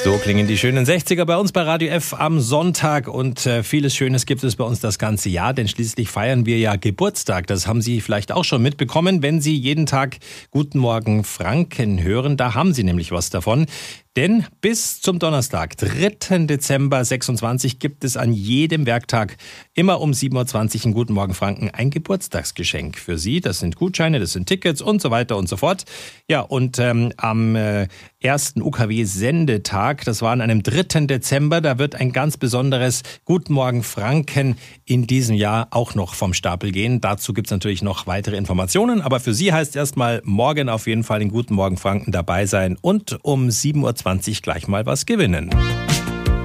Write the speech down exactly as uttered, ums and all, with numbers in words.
So klingen die schönen sechziger bei uns bei Radio F am Sonntag und äh, vieles Schönes gibt es bei uns das ganze Jahr, denn schließlich feiern wir ja Geburtstag. Das haben Sie vielleicht auch schon mitbekommen, wenn Sie jeden Tag Guten Morgen Franken hören. Da haben Sie nämlich was davon. Denn bis zum Donnerstag, dritten Dezember sechsundzwanzig, gibt es an jedem Werktag immer um sieben Uhr zwanzig in Guten Morgen Franken ein Geburtstagsgeschenk für Sie. Das sind Gutscheine, das sind Tickets und so weiter und so fort. Ja, und ähm, am äh, ersten U K W-Sendetag, das war an einem dritten Dezember, da wird ein ganz besonderes Guten Morgen Franken in diesem Jahr auch noch vom Stapel gehen. Dazu gibt es natürlich noch weitere Informationen, aber für Sie heißt erstmal morgen auf jeden Fall in Guten Morgen Franken dabei sein und um sieben Uhr zwanzig gleich mal was gewinnen.